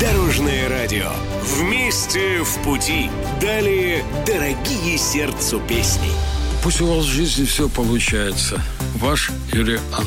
Дорожное радио. Вместе в пути. Далее дорогие сердцу песни. Пусть у вас в жизни все получается. Ваш Юрий Андропов.